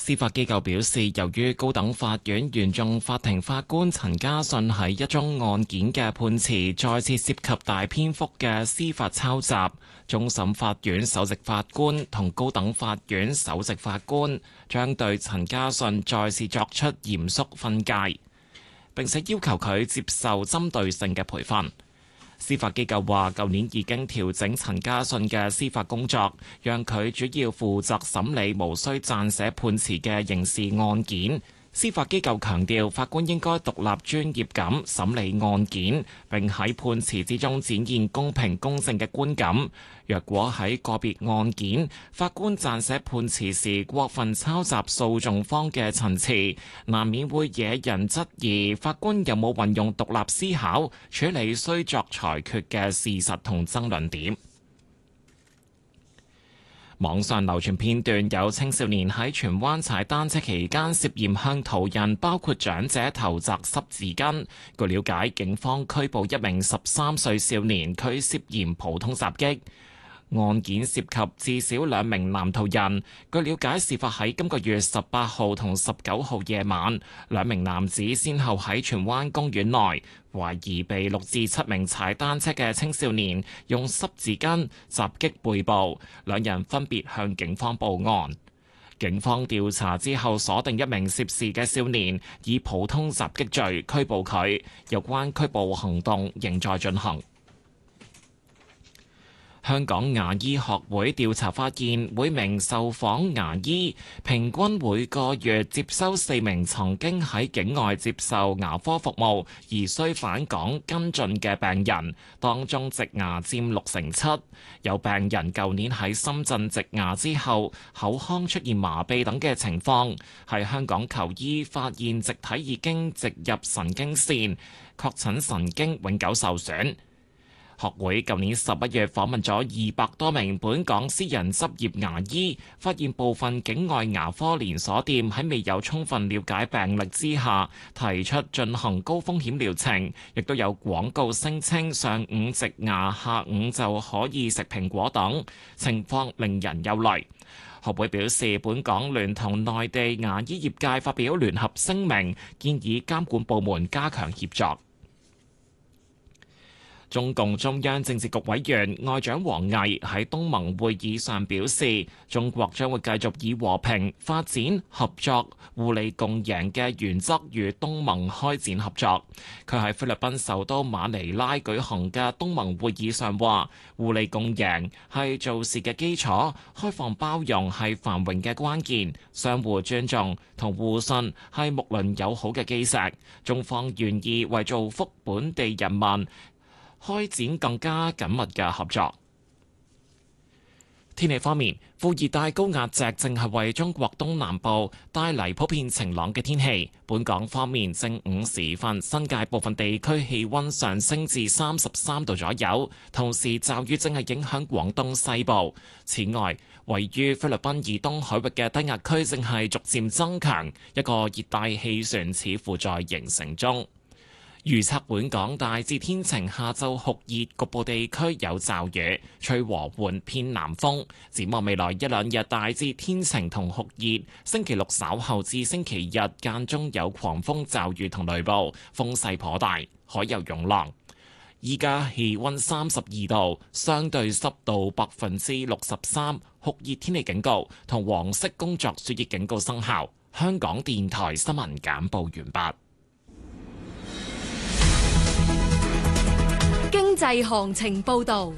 司法機構表示，由於高等法院原訟法庭法官陳家信喺一宗案件嘅判詞再次涉及大篇幅嘅司法抄襲，終審法院首席法官同高等法院首席法官將對陳家信再次作出嚴肅訓誡，並且要求佢接受針對性嘅培訓。司法機構話，舊年已經調整陳家信嘅司法工作，讓佢主要負責審理無需撰寫判詞嘅刑事案件。司法機構強調，法官應該獨立專業咁審理案件，並喺判詞之中展現公平公正嘅觀感。若果喺個別案件，法官撰寫判詞時過分抄襲訴訟方嘅陳詞，難免會惹人質疑法官有冇運用獨立思考處理需作裁決嘅事實同爭論點。網上流傳片段，有青少年喺荃灣踩單車期間涉嫌向途人，包括長者投擲濕紙巾。據了解，警方拘捕一名13歲少年，佢涉嫌普通襲擊。案件涉及至少2名男途人。據了解，事發喺今個月18號同19號夜晚，2名男子先後喺荃灣公園內懷疑被6至7名踩單車嘅青少年用濕紙巾襲擊背部，2人分別向警方報案。警方調查之後鎖定一名涉事嘅少年，以普通襲擊罪拘捕佢。有關拘捕行動仍在進行。香港牙醫學會調查發現，每名受訪牙醫平均每個月接收4名曾經喺境外接受牙科服務而需返港跟進嘅病人，當中植牙佔7%。有病人舊年喺深圳植牙之後，口腔出現麻痹等嘅情況，喺香港求醫發現植體已經植入神經線，確診神經永久受損。學會舊年11月訪問咗200多名本港私人執業牙醫，發現部分境外牙科連鎖店喺未有充分了解病歷之下，提出進行高風險療程，亦都有廣告聲稱上午植牙，下午就可以食蘋果等，情況令人憂慮。學會表示，本港聯同內地牙醫業界發表聯合聲明，建議監管部門加強協作。中共中央政治局委員外長王毅喺東盟會議上表示，中國將會繼續以和平、發展、合作、互利共贏嘅原則與東盟開展合作。佢喺菲律賓首都馬尼拉舉行嘅東盟會議上話，互利共贏係做事嘅基礎，開放包容係繁榮嘅關鍵，相互尊重同互信係睦鄰友好嘅基石。中方願意為造福本地人民開展更加緊密嘅合作。天氣方面，副熱帶高壓脊正係為中國東南部帶嚟普遍晴朗嘅天氣。本港方面，正午時分，新界部分地區氣溫上升至33度左右，同時驟雨正係影響廣東西部。此外，位於菲律賓以東海域嘅低壓區正係逐漸增強，一個熱帶氣旋似乎在形成中。預測本港大致天晴，下晝酷熱，局部地區有驟雨，吹和緩偏南風。展望未來1-2日大致天晴同酷熱，星期六稍後至星期日間中有狂風驟雨同雷暴，風勢頗大，海有湧浪。依家氣溫32度，相對濕度63%，酷熱天氣警告同黃色工作暑熱警告生效。香港電台新聞簡報完畢。 經濟行情報道，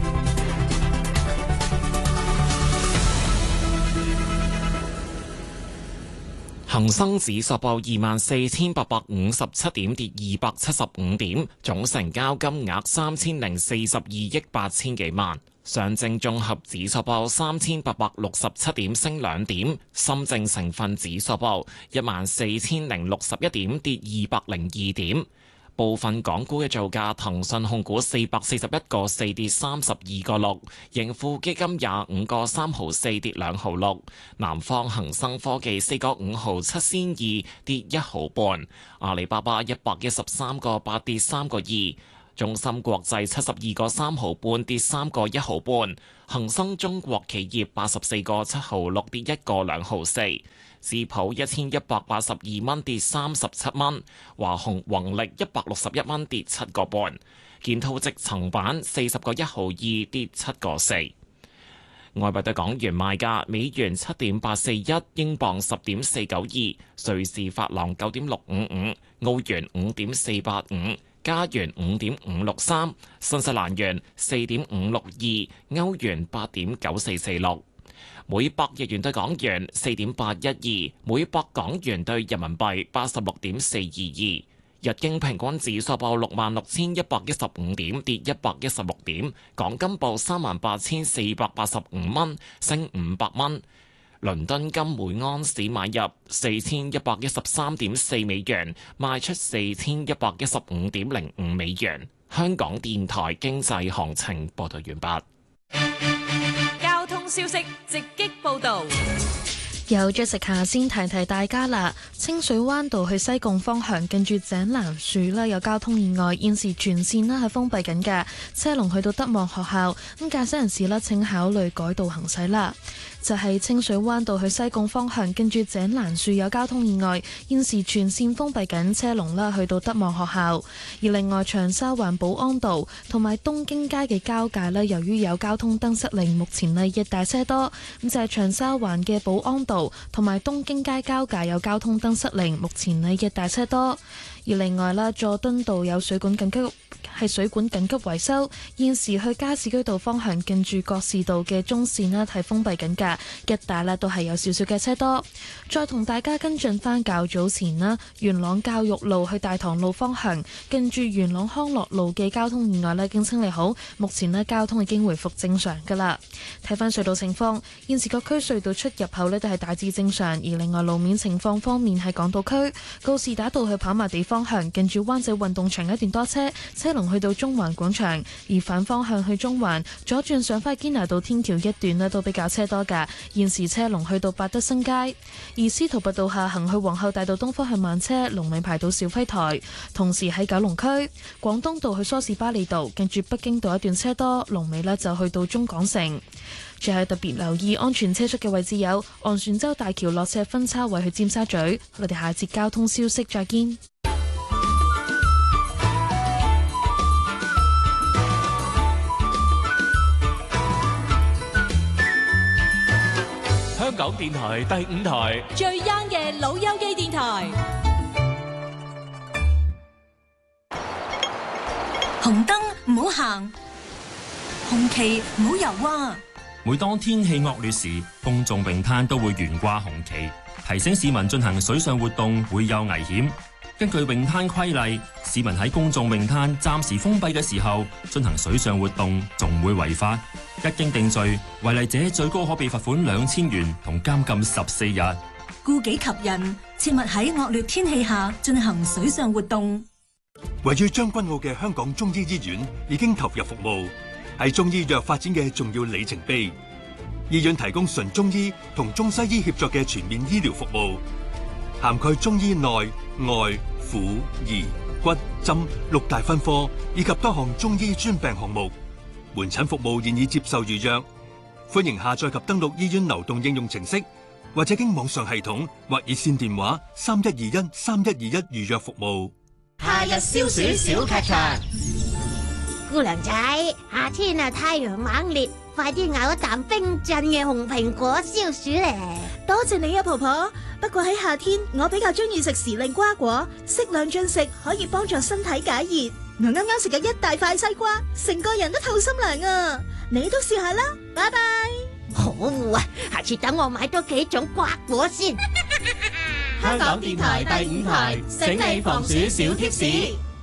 恒生指數報24,857點，跌275點，總成交金額3042億8千幾萬。上證綜合指數報3867點，升2點。深證成分指數報14,061點，跌202點。部分港股嘅造價，騰訊控股441個4跌32個6，盈富基金25個3毫4跌2毫6，南方恒生科技4個5毫7仙2跌1毫半，阿里巴巴113個8跌3個2， 中芯國際72個3毫半跌3個1毫半，恒生中國企業84個7毫6跌1個2毫4，智普1182蚊跌37蚊，華虹宏力161蚊跌7個半，建滔積層板40個1毫2跌7個4。外幣對港元賣價：美元7.841，英鎊10.492，瑞士法郎9.655，澳元5.485，加元5.563，新西蘭元4.562，歐元8.9446，每百日元對港元4.812，每百港元對人民幣86.422。日經平均指數報66,115點，跌116點。港金報38,485蚊，升500蚊。倫敦金每安士買入4,113.4美元，賣出4,115.05美元。香港電台經濟行情報道完畢。 交通消息直擊報導。 有Jessica先提提大家啦，清水灣道去西貢方向近住井欄樹啦，有交通意外，現時全線啦係封閉緊嘅，車龍去到德望學校，咁駕駛人士啦請考慮改道行駛啦。就係清水灣道去西貢方向近住井欄樹有交通意外，現時全線封閉緊，車龍啦去到德望學校。而另外長沙灣保安道同埋東京街嘅交界咧，由於有交通燈失靈，目前呢一大車多。咁就係長沙灣嘅保安道同埋東京街交界有交通燈失靈，目前呢一大車多。而另外啦，佐敦道有水管緊急維修，現時去加士居道方向近住覺士道嘅中線啦係封閉緊㗎，一帶啦都係有少少嘅車多。再同大家跟進返較早前啦，元朗教育路去大棠路方向近住元朗康樂路嘅交通意外咧已經清理好，目前咧交通已經回復正常㗎啦。睇返隧道情況，現時各區隧道出入口咧都係大致正常，而另外路面情況方面係港島區告士打道去跑馬地方向近住灣仔運動場一段多車，車龍去到中環廣場；而反方向去中環左轉上返堅拿道天橋一段咧都比較車多㗎，現時車龍去到百德新街；而司徒拔道下行去皇后大道東方向慢車，龍尾排到肇輝台。同時喺九龍區廣東道去梳士巴利道近住北京道一段車多，龍尾呢就去到中港城。最後特別留意安全車速嘅位置有昂船洲大橋落斜分叉位去尖沙咀。我哋下節交通消息再見。 香港電台第5台最 young 嘅老友記電台。紅燈唔好行，紅旗唔好游啊！ 每當天氣惡劣時，公眾泳灘都會懸掛紅旗，提醒市民進行水上活動會有危險。根據泳灘規例，市民喺公眾泳灘暫時封閉嘅時候進行水上活動，仲會違法。一經定罪，違例者最高可被罰款2000元同監禁14日。 顧己及人，切勿喺惡劣天氣下進行水上活動。 位於將軍澳嘅香港中醫醫院已經投入服務，係中醫藥發展嘅重要里程碑。醫院提供純中醫同中西醫協作嘅全面醫療服務，涵蓋中醫內外婦兒骨針6大分科，以及多項中醫專病項目。門診服務現已接受預約，歡迎下載及登錄醫院流動應用程式，或者經網上系統或熱線電話3121預約服務。 夏日消暑小劇場， 姑娘仔，夏天啊太陽猛烈，快啲咬一啖冰鎮嘅紅蘋果消暑咧！ 多謝你啊，婆婆。不過喺夏天，我比較中意食時令瓜果，適量進食可以幫助身體解熱。我啱啱食咗一大塊西瓜，成個人都透心涼啊！你都試下啦，拜拜。 好啊，下次等我買多幾種瓜果先。 香港電台第5台醒你防暑小貼士。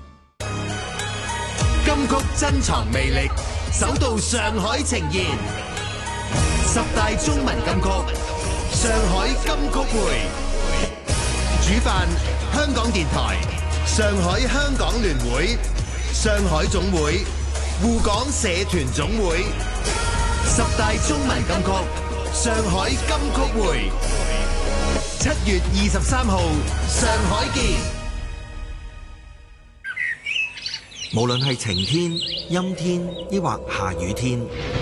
金曲珍藏魅力，首度上海呈現10大中文金曲，上海金曲會。主辦香港電台、上海香港聯會、上海總會、滬港社團總會。10大中文金曲，上海金曲會。7月23號，上海見。 無論係晴天、陰天，抑或下雨天，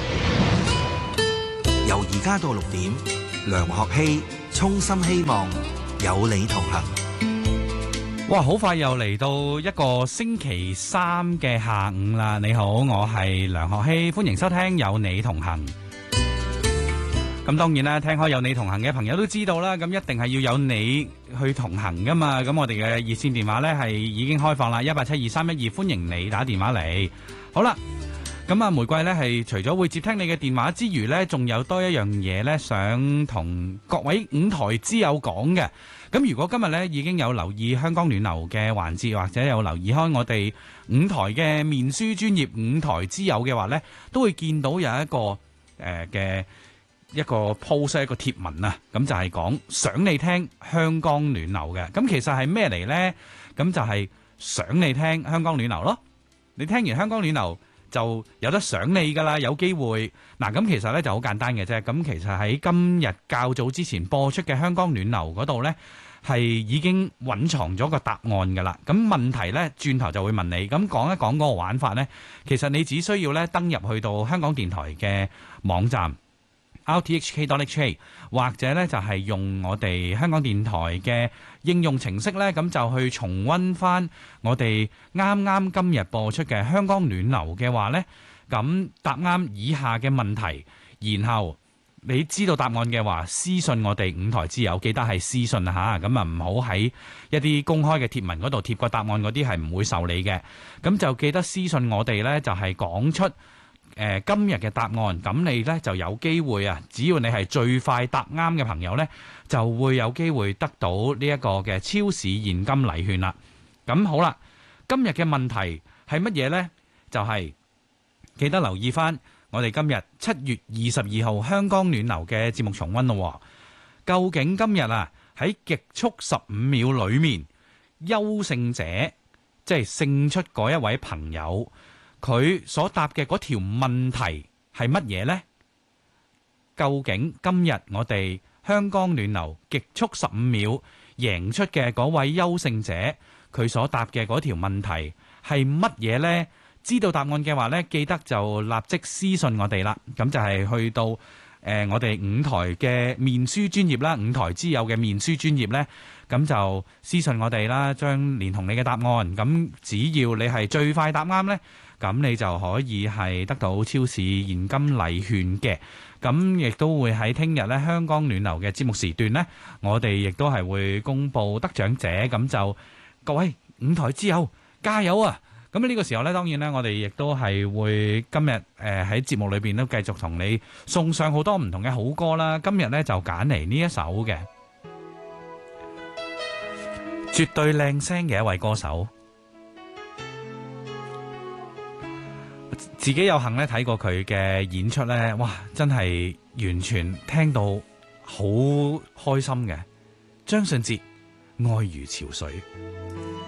由而家到6點，梁學禧衷心希望有你同行。 哇，好快又嚟到一個星期三嘅下午啦！你好，我係梁學禧，歡迎收聽有你同行。咁當然啦，聽開有你同行嘅朋友都知道啦，咁一定係要有你去同行噶嘛。咁我哋嘅熱線電話呢係已經開放啦，1872312，歡迎你打電話嚟。好啦，咁啊玫瑰呢係除咗會接聽你嘅電話之餘呢，仲有多一樣嘢呢，想同各位五台之友講嘅。咁如果今日呢已經有留意香港暖流嘅環節，或者有留意開我哋五台嘅面書專頁五台之友嘅話呢，都會見到有一個一個 post 一個貼文啊，咁就係講想你聽香港暖流嘅。咁其實係咩嚟呢？咁就係想你聽香港暖流咯。你聽完香港暖流就有得想你噶啦，有機會嗱。咁其實呢就好簡單嘅啫。咁其實喺今日較早之前播出嘅香港暖流嗰度呢，係已經蘊藏咗個答案噶啦。咁問題呢，轉頭就會問你。咁講一講嗰個玩法呢，其實你只需要呢登入去到香港電台嘅網站rthk.hk， 或者呢就係用我哋香港電台嘅應用程式呢，咁就去重溫翻我哋啱啱今日播出嘅香港暖流嘅話呢，咁答啱以下嘅問題，然後你知道答案嘅話，私信我哋五台之友，記得係私信吓，咁啊唔好喺一啲公開嘅貼文嗰度貼個答案，嗰啲係唔會受理嘅。咁就記得私信我哋呢，就係講出今日嘅答案，咁你呢就有機會啊！只要你係最快答啱嘅朋友呢，就會有機會得到呢一個嘅超市現金禮券啦。咁好啦，今日嘅問題係乜嘢呢？就係記得留意翻我哋今日7月22號香港暖流嘅節目重溫咯。究竟今日啊喺極速15秒裏面，優勝者即係勝出嗰一位朋友，佢所答嘅嗰條問題係乜嘢呢？究竟今日我哋香港暖流極速15秒贏出嘅嗰位優勝者，佢所答嘅嗰條問題係乜嘢呢？知道答案嘅話呢，記得就立即私信我哋啦。咁就係去到我哋五台嘅面書專頁啦，五台之友嘅面書專頁呢，咁就私信我哋啦，將連同你嘅答案。咁只要你係最快答啱呢，咁你就可以係得到超市現金禮券嘅。咁亦都會喺聽日咧香港暖流嘅節目時段呢，我哋亦都係會公布得獎者。咁就各位五台之友加油啊！咁呢個時候呢，當然呢，我哋亦都係會今日喺節目裏邊都繼續同你送上好多唔同嘅好歌啦。今日呢，就揀嚟呢一首嘅絕對靚聲嘅一位歌手。自己有幸咧睇過佢嘅演出呢，哇！真係完全聽到好開心嘅。張信哲，愛如潮水。